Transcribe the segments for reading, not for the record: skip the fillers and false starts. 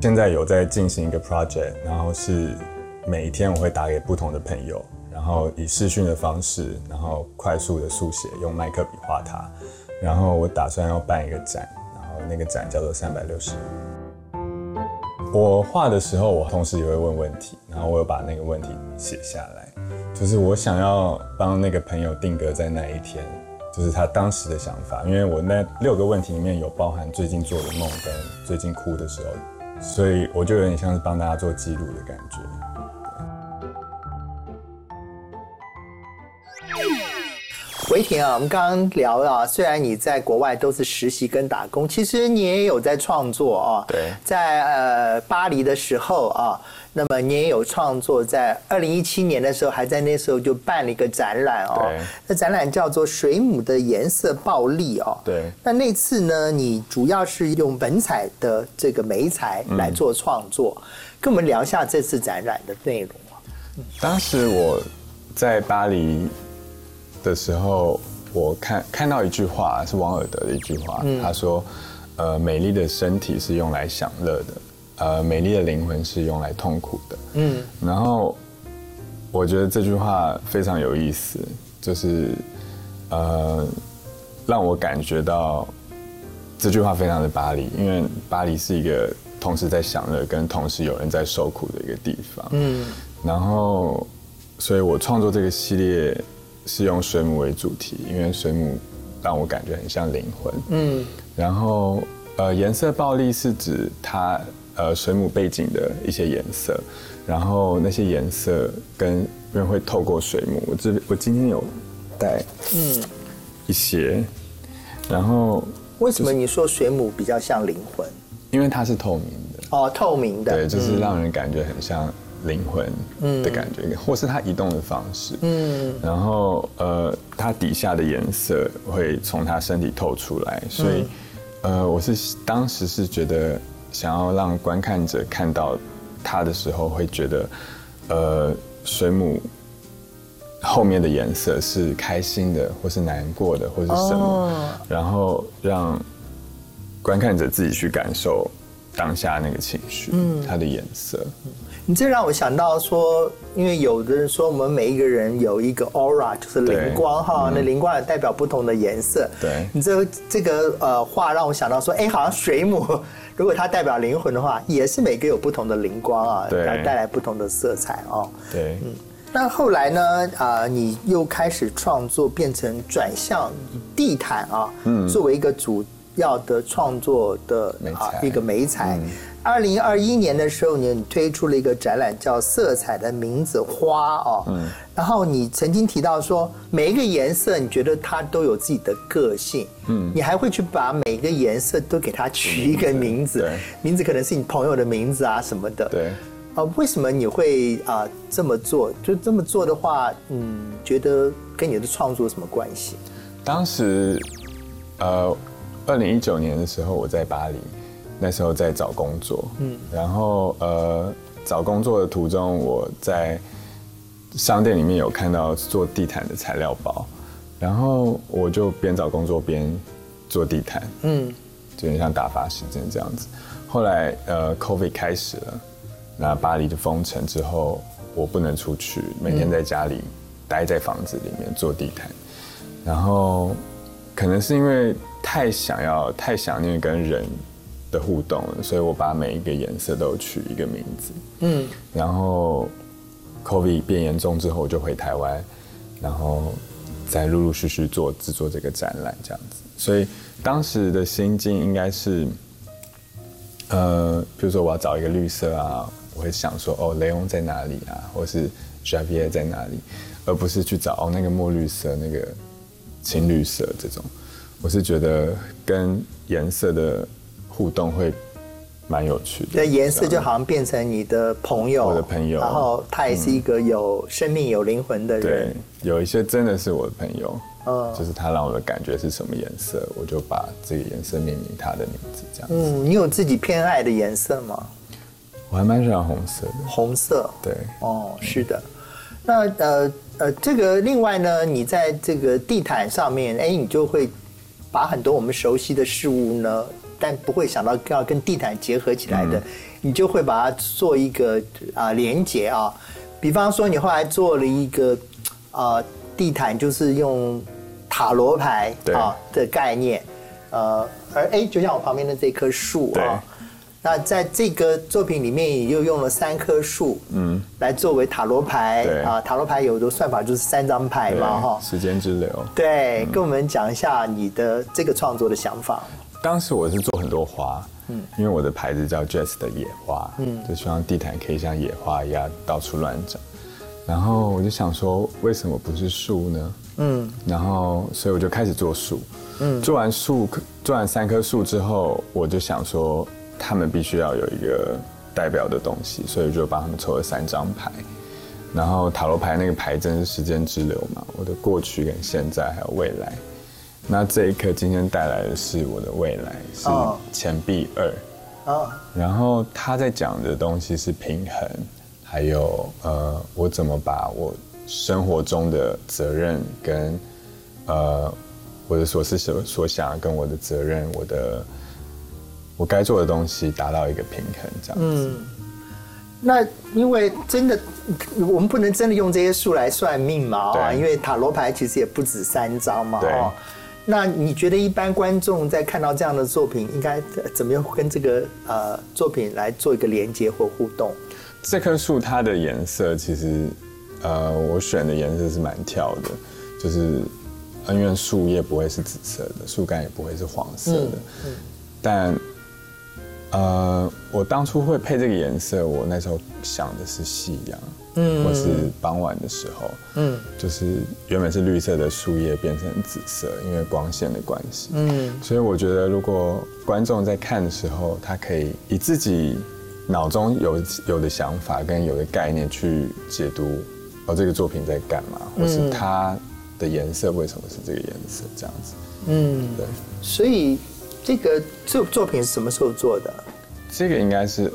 现在有在进行一个 project， 然后是每一天我会打给不同的朋友，然后以视讯的方式，然后快速的速写，用麦克笔画它。然后我打算要办一个展，然后那个展叫做360。我画的时候，我同时也会问问题，然后我有把那个问题写下来，就是我想要帮那个朋友定格在那一天，就是他当时的想法，因为我那6个问题里面有包含最近做的梦跟最近哭的时候，所以我就有点像是帮大家做记录的感觉。 维婷啊，我们刚刚聊了，虽然你在国外都是实习跟打工，其实你也有在创作啊。 对， 在巴黎的时候啊，那么你也有创作，在2017年的时候，还在那时候就办了一个展览哦。 对， 那展览叫做《水母的颜色暴力》哦。 对。 那次呢，你主要是用本彩的这个媒材来做创作，跟我们聊一下这次展览的内容啊。 当时我在巴黎的时候，我看到一句话，是王尔德的一句话，他说，美丽的身体是用来享乐的，美丽的灵魂是用来痛苦的。然后我觉得这句话非常有意思，就是让我感觉到这句话非常的巴黎，因为巴黎是一个同时在享乐跟同时有人在受苦的一个地方。然后所以我创作这个系列是用水母为主题，因为水母让我感觉很像灵魂。然后颜色暴力是指它水母背景的一些颜色，然后那些颜色因为会透过水母，我今天有带一些，然后为什么你说水母比较像灵魂？ 因为它是透明的。 哦，透明的， 对，就是让人感觉很像灵魂的感觉，或是它移动的方式。然后它底下的颜色会从它身体透出来，所以我当时是觉得想要让观看者看到它的时候，会觉得水母后面的颜色是开心的，或是难过的，或是什么，然后让观看者自己去感受当下那个情绪，它的颜色。 你这让我想到说，因为有的人说我们每一个人有一个 aura， 就是灵光哈，那灵光也代表不同的颜色。 对， 你这个话让我想到说，好像水母如果它代表灵魂的话，也是每个有不同的灵光啊， 对， 带来不同的色彩哦。 对， 那后来呢？你又开始创作，变成转向地毯啊，作为一个主要的创作的一个媒材。2021年的时候，你推出了一个展览，叫《色彩的名字花》哦。然后你曾经提到说，每一个颜色，你觉得它都有自己的个性。你还会去把每个颜色都给它取一个名字，名字可能是你朋友的名字啊什么的。 对。 为什么你会这么做？就这么做的话，觉得跟你的创作有什么关系？ 当时，2019年的时候，我在巴黎。那时候在找工作，然后找工作的途中，我在商店里面有看到做地毯的材料包，然后我就边找工作边做地毯，就有点像打发时间这样子。后来COVID 开始了，那巴黎的封城之后，我不能出去，每天在家里待在房子里面做地毯，然后可能是因为太想念跟人的互动，所以我把每一个颜色都取一个名字。然后 COVID 变严重之后，我就回台湾，然后再陆陆续续制作这个展览这样子。所以当时的心境应该是，比如说我要找一个绿色啊，我会想说雷翁在哪里啊，或是 Javier 在哪里，而不是去找那个墨绿色、那个青绿色这种。我是觉得跟颜色的互动会蛮有趣的， 那颜色就好像变成你的朋友， 我的朋友， 然后他也是一个有生命、有灵魂的人。 对，有一些真的是我的朋友，就是他让我的感觉是什么颜色，我就把这个颜色命名他的名字，这样子。 你有自己偏爱的颜色吗？ 我还蛮喜欢红色的。 红色， 对， 是的。那这个另外呢，你在这个地毯上面，你就会把很多我们熟悉的事物呢但不会想到要跟地毯结合起来的，你就会把它做一个连结啊。比方说，你后来做了一个地毯，就是用塔罗牌的概念，而就像我旁边的这棵树啊。那在这个作品里面，也就用了3棵树，来作为塔罗牌啊。塔罗牌有的算法就是3张牌嘛，哈。 时间之流。 对，跟我们讲一下你的这个创作的想法。 当时我是做很多花，因为我的牌子叫 Jazz 的野花，就希望地毯可以像野花一样到处乱长。然后我就想说，为什么不是树呢？然后所以我就开始做树。做完3棵树之后，我就想说，他们必须要有一个代表的东西，所以就帮他们抽了3张牌。然后塔罗牌那个牌阵是时间之流嘛，我的过去跟现在还有未来。那这一颗今天带来的是我的未来，是钱币2。然后他在讲的东西是平衡，还有我怎么把我生活中的责任跟我的所思所想跟我的责任，我该做的东西达到一个平衡，这样子。 那因为真的，我们不能真的用这些数来算命嘛，因为塔罗牌其实也不止3张嘛，那你觉得一般观众在看到这样的作品，应该怎么样跟这个作品来做一个连接或互动？ 这棵树它的颜色其实，我选的颜色是蛮跳的，就是因为树叶不会是紫色的，树干也不会是黄色的，但我当初会配这个颜色，我那时候想的是夕阳，或是傍晚的时候，就是原本是绿色的树叶变成紫色，因为光线的关系，所以我觉得如果观众在看的时候，他可以以自己脑中有的想法跟有的概念去解读，这个作品在干嘛，或是它的颜色为什么是这个颜色，这样子，对， 所以。这个作品是什么时候做的？ 这个应该是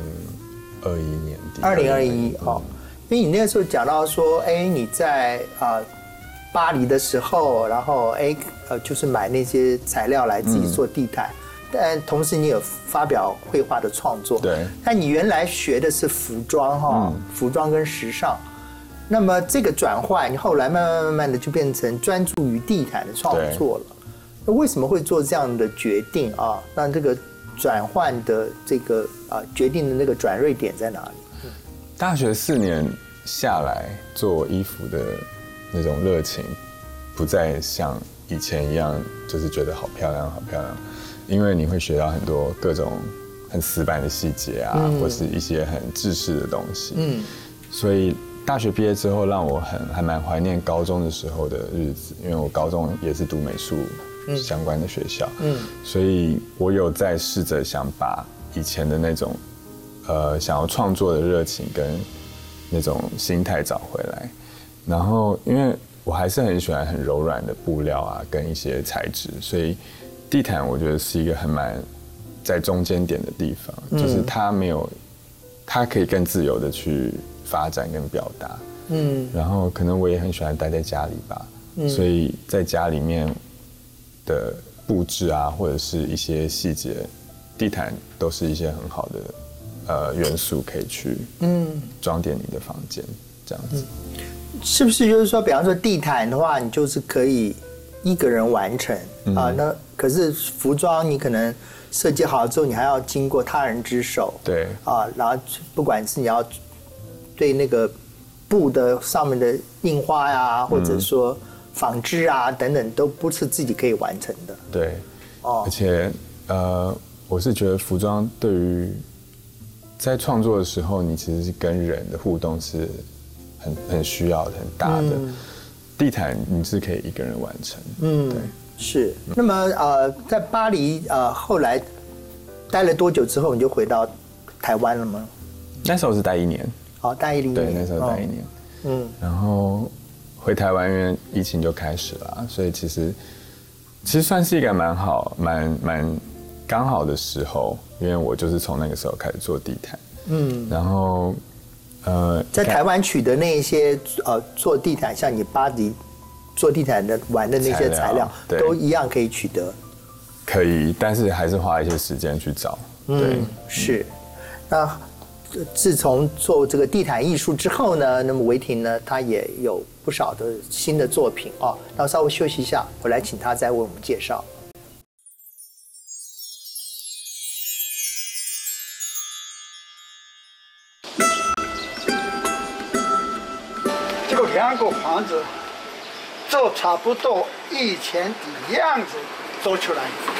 2021年底。 2021哦，因为你那个时候讲到说，你在巴黎的时候，然后就是买那些材料来自己做地毯，但同时你有发表绘画的创作。 对。 但你原来学的是服装服装跟时尚，那么这个转换，你后来慢慢的就变成专注于地毯的创作了。为什么会做这样的决定啊？那这个转换的这个决定的那个转捩点在哪里？ 大学4年下来，做衣服的那种热情，不再像以前一样，就是觉得好漂亮，好漂亮。因为你会学到很多各种很死板的细节啊，或是一些很制式的东西。所以大学毕业之后，让我还蛮怀念高中的时候的日子，因为我高中也是读美术相关的学校，所以我有在试着想把以前的那种想要创作的热情跟那种心态找回来。然后因为我还是很喜欢很柔软的布料啊，跟一些材质，所以地毯我觉得是一个很蛮在中间点的地方，就是它可以更自由的去发展跟表达。然后可能我也很喜欢待在家里吧，所以在家里面的布置啊，或者是一些细节，地毯都是一些很好的元素，可以去装点你的房间，这样子。 是不是就是说，比方说地毯的话，你就是可以一个人完成那可是服装你可能设计好之后，你还要经过他人之手， 对然后不管是你要对那个布的上面的印花呀，或者说纺织啊等等，都不是自己可以完成的。 对，而且我是觉得服装对于在创作的时候，你其实是跟人的互动是很需要的，很大的。地毯你是可以一个人完成。对， 是。那么在巴黎后来待了多久之后，你就回到台湾了吗？ 那时候是待1年。 待1年。 对，那时候待1年。然后回台湾，因为疫情就开始了，所以其实算是一个蛮刚好的时候，因为我就是从那个时候开始做地毯。然后在台湾取得那些做地毯，像你巴黎做地毯的玩的那些材料，都一样可以取得。 可以，但是还是花一些时间去找。对， 是。那自从做这个地毯艺术之后呢，那么维婷呢，他也有不少的新的作品啊。那稍微休息一下，我来请他再为我们介绍。 这个两个房子，就差不多以前的样子做出来。